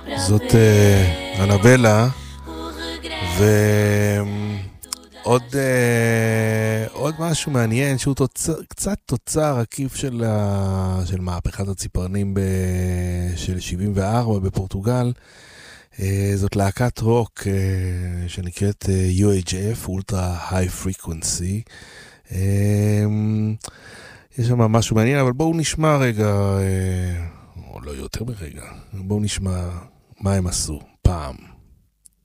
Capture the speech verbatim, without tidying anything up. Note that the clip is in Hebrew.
זאת uh, אנבלה, ועוד uh, עוד משהו מעניין שהוא תוצר, קצת תוצר עקיף של, ה, של מהפכת הציפרנים ב, של שבעים וארבע בפורטוגל. uh, זאת להקת רוק uh, שנקראת uh, יו אייץ' אף, Ultra High Frequency. uh, יש שם משהו מעניין, אבל בואו נשמע רגע, uh, או לא יותר מרגע, בואו נשמע מה הם עשו פעם.